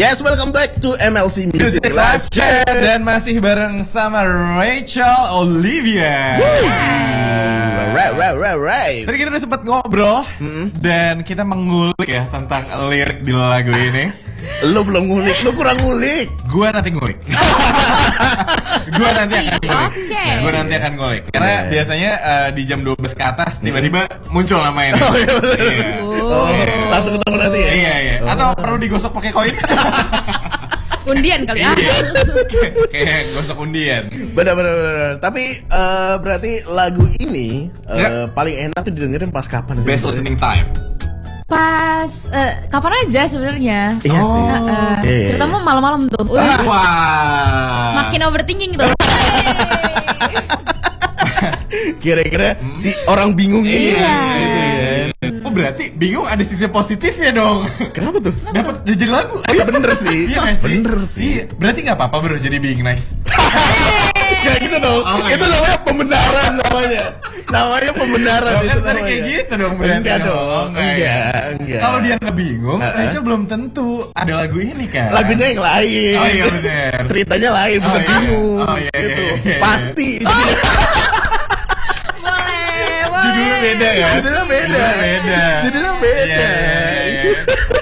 Yes, welcome back to MLC Music Live Live Chat. Chat. Dan masih bareng sama Rachel Olivia. Right. Tadi kita udah sempat ngobrol dan kita mengulik ya tentang lirik di lagu ini. Lu belum ngulik, lu kurang ngulik. Gua nanti ngulik. Gua nanti akan ngulik. Oke. Gua nanti akan ngulik. Karena biasanya di jam 12 ke atas tiba-tiba muncul nama ini. Oh, iya bener. Iya. Oh, langsung ketemu nanti ya? Iya. Atau perlu digosok pakai koin? Undian kali ya. Kayak gosok undian. Bener. Tapi berarti lagu ini paling enak tuh didengerin pas kapan sih? Best listening time. Pas kapan aja sebenarnya. Iya sih. Iya. Terutama malam-malam tuh. Wah. Makin overthinking gitu. Kira-kira si orang bingung ini. Iya. Oh berarti bingung ada sisi positifnya dong. Kenapa tuh? Dapat jadi lagu. Oh iya bener sih. Iya nggak sih? Bener sih. Iya. Berarti nggak apa-apa bro jadi being nice. Kayak gitu dong. Oh, Itu namanya pembenaran namanya. Namanya pembenaran Kan itu tadi namanya. kayak gitu dong berarti. Enggak dong. Enggak. Kalau dia nggak bingung, Rachel belum tentu ada lagu ini kan. Lagunya yang lain. Oh iya bener. Ceritanya lain, bukan iya. bingung. Oh, iya, Gitu. iya. Pasti. Boleh. Judulnya beda ya. Judulnya beda. Judulnya beda. Iya.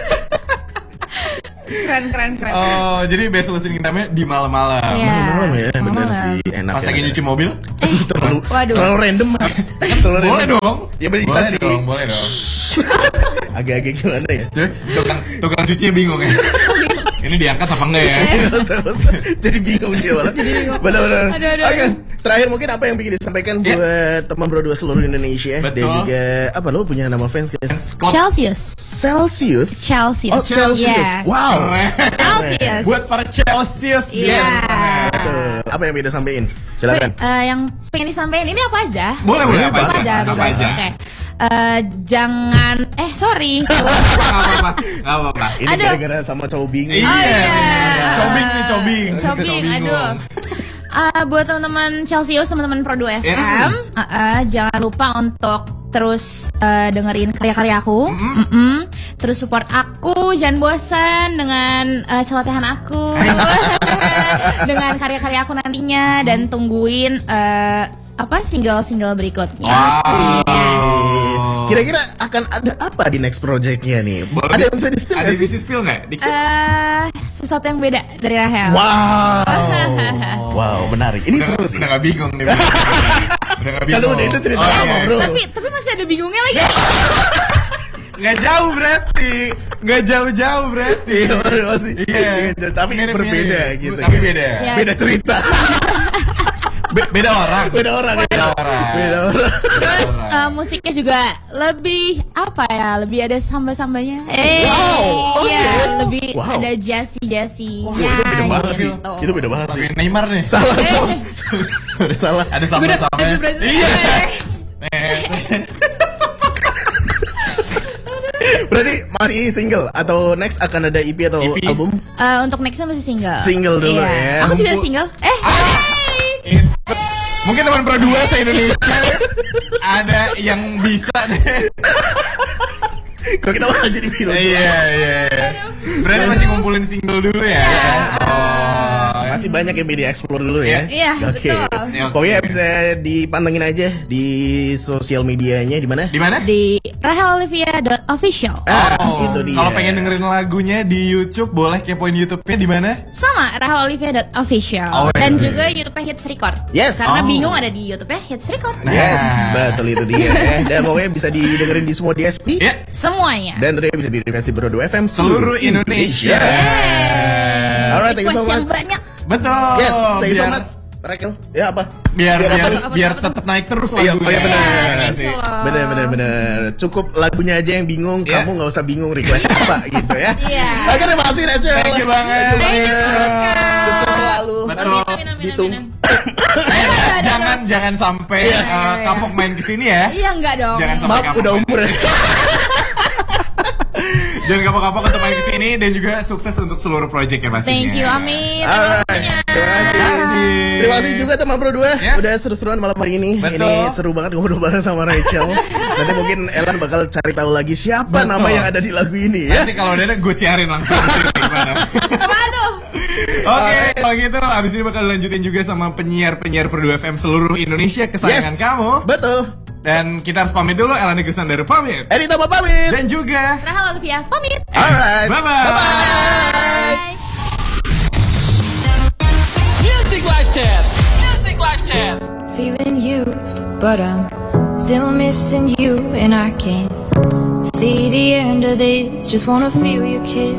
Keren. Oh, jadi best listening time-nya di malam-malam. Iya. Malam ya, bener Malam. sih. Enak. Pas ya, lagi enak. nyuci mobil? Waduh. Terlalu random mas. Terlalu Boleh random. dong. Ya bisa Boleh sih. dong, boleh dong. Agak-agak gimana ya? Tukang cucinya bingung ya. Ini diangkat apa enggak ya? Nggak usah. Jadi bingung dia malah. Benar-benar. Aduh. Oke, terakhir mungkin apa yang ingin disampaikan buat teman berdua seluruh Indonesia. Betul. Dan juga apa lo punya nama fans guys? Club Celsius. Celsius. Celsius. Oh Celsius. Yeah. Wow. Celsius. buat para Celsius. Iya. Betul. Apa yang bisa sampaikan? Silakan. Yang pengen disampaikan ini apa aja? Boleh apa Apa aja? Apa Apa aja? Oke. Jangan sorry. Nggak apa-apa. Ini Aduh. gara-gara sama cowok bingung. Iya. iya. Cobing. Cobing, Bingung. aduh. Buat teman-teman Celsius, teman-teman Pro 2 FM, jangan lupa untuk terus dengerin karya-karya aku, terus support aku, jangan bosan dengan celotehan aku, dengan karya-karya aku nantinya, dan tungguin single-single berikutnya. Kira-kira akan ada apa di next projectnya nih? Boleh Ada yang bisa di-spill Ada nggak sih? bisa spill nggak? Dikit. Sesuatu yang beda dari Rahel. Wow, menarik. Ini seru sih. Udah nggak bingung nih. Udah nggak bingung. Kalau udah itu cerita lama, bro. Tapi masih ada bingungnya lagi. Nggak jauh berarti. Nggak jauh-jauh berarti. Iya, masih. Iya. Tapi Mirip-mirip. berbeda gitu. Tapi beda. Ya. Beda cerita. Beda orang. Beda orang. Terus musiknya juga lebih lebih ada samba-sambanya. Wow, Iya, lebih wow. ada jazzy. Wah, itu beda banget sih. gitu. Itu beda banget sih. Tapi Neymar nih. Salah. Ada Udah, sama-sama. Brazil. Iya. Berarti masih single atau next akan ada EP atau EP? album? Untuk nextnya masih single. Single dulu Iya. ya. Aku juga Mumpul- single. Mungkin teman Pro 2 se-Indonesia ada yang bisa deh. Kok kita malah jadi bilang? Iya. Berarti masih ngumpulin single dulu ya. Masih banyak yang media explore dulu ya. Iya, Oke. betul. Pokoknya bisa dipantengin aja di sosial medianya di mana? Di mana? Di rahelolivia.official. Itu dia. Kalau pengen dengerin lagunya di YouTube, boleh kepoin YouTube-nya di mana? Sama rahelolivia.official. Oh, Dan iya. juga YouTube-nya Hits Record. Yes. Karena Oh. bingung ada di YouTube-nya Hits Record. Yes, betul itu dia ya. Dan pokoknya bisa didengerin di semua DSP. Ya, Semuanya. Dan tentunya bisa di-request di Pro 2 FM seluruh Indonesia. Alright, thank you so Request yang much. banyak. Betul. Yes, thank you so Biar- much. Rakel, ya apa? Biar apa? tetap naik terus Iya, lagunya. oh iya, benar. Iya sih. Bener. Cukup lagunya aja yang bingung, Iya. kamu nggak usah bingung request apa gitu ya. Iya. Oke, terima kasih Rachel. Thank you banget. Thank you so much, Kak. Sukses selalu. Betul. Nanti Amin. ditunggu. Jangan sampai Iya. kapok main kesini ya. Iya enggak dong. Jangan sampai Maaf kapok udah main. umur ya. Jangan kapok-kapok untuk main kesini dan juga sukses untuk seluruh project ya pastinya. Thank you, Amin. Alright, terima kasih. Terima kasih juga teman Pro 2. Yes. Udah seru-seruan malam hari ini. Betul. Ini seru banget ngobrol bareng sama Rachel. Nanti mungkin Elan bakal cari tahu lagi siapa nama yang ada di lagu ini ya. Nanti kalau udah ada gue siarin langsung di sini, gimana? Waduh. Oke, kalau gitu abis ini bakal dilanjutin juga sama penyiar-penyiar Pro 2 FM seluruh Indonesia kesayangan kamu. Betul. Dan kita harus pamit dulu. Elani Gusandara pamit. Edita pamit. Dan juga Rahel Olivia pamit. Alright. Bye-bye. Bye. Music Live Chat. Music Live Chat. Feeling used, but I'm still missing you, and I can't see the end of this. Just wanna feel your kiss.